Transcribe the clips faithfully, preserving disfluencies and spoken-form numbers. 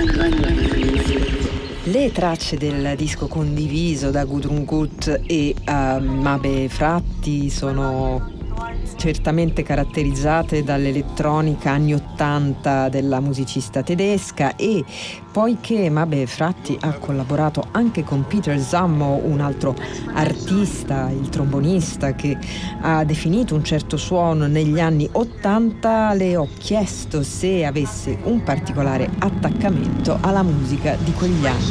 Le tracce del disco condiviso da Gudrun Gut e uh, Mabe Fratti sono certamente caratterizzate dall'elettronica anni ottanta della musicista tedesca, e poiché Mabe Fratti ha collaborato anche con Peter Zammo, un altro artista, il trombonista, che ha definito un certo suono negli anni ottanta, le ho chiesto se avesse un particolare attaccamento alla musica di quegli anni.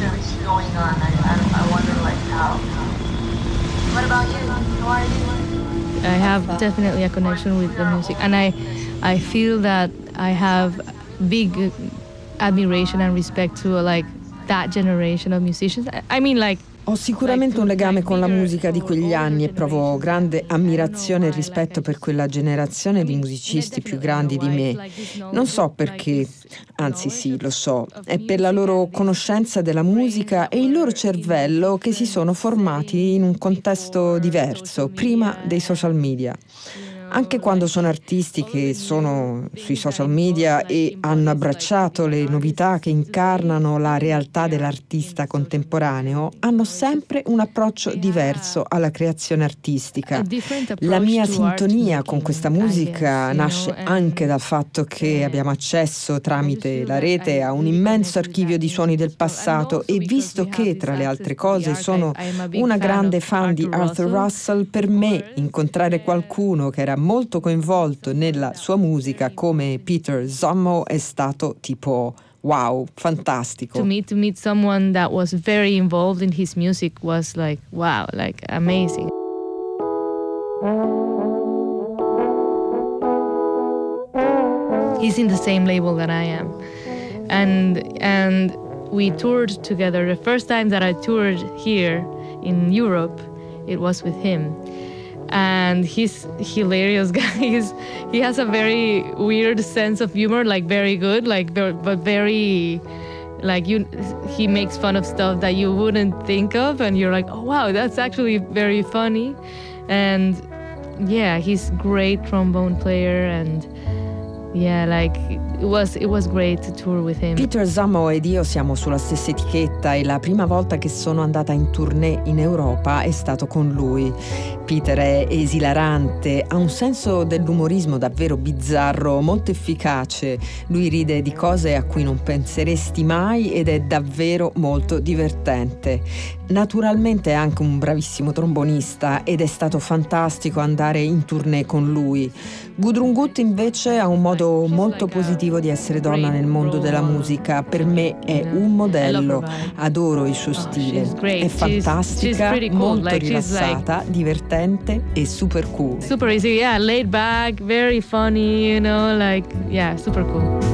I have definitely a connection with the music, and I, I feel that I have big admiration and respect to like that generation of musicians. I mean, like. Ho sicuramente un legame con la musica di quegli anni e provo grande ammirazione e rispetto per quella generazione di musicisti più grandi di me. Non so perché, anzi sì, lo so, è per la loro conoscenza della musica e il loro cervello che si sono formati in un contesto diverso, prima dei social media. Anche quando sono artisti che sono sui social media e hanno abbracciato le novità che incarnano la realtà dell'artista contemporaneo, hanno sempre un approccio diverso alla creazione artistica. La mia sintonia con questa musica nasce anche dal fatto che abbiamo accesso tramite la rete a un immenso archivio di suoni del passato, e visto che, tra le altre cose, sono una grande fan di Arthur Russell, per me incontrare qualcuno che era molto coinvolto nella sua musica come Peter Zammo è stato tipo wow, fantastico. To meet to meet someone that was very involved in his music was like wow, like amazing. He's in the same label that I am, and and we toured together. The first time that I toured here in Europe, it was with him. And he's hilarious guy. He's, he has a very weird sense of humor, like very good, like but very, like you. He makes fun of stuff that you wouldn't think of, and you're like, oh wow, that's actually very funny. And yeah, he's great trombone player, and yeah, like it was it was great to tour with him. Peter Zammo ed io siamo sulla stessa etichetta e la prima volta che sono andata in tournée in Europa è stato con lui. Peter è esilarante, ha un senso dell'umorismo davvero bizzarro, molto efficace. Lui ride di cose a cui non penseresti mai ed è davvero molto divertente. Naturalmente è anche un bravissimo trombonista ed è stato fantastico andare in tournée con lui. Gudrun Gut invece ha un modo molto positivo di essere donna nel mondo della musica. Per me è un modello, adoro il suo stile, è fantastica, molto rilassata, divertente e super cool. Super easy, yeah, laid back, very funny, you know, like, yeah, super cool.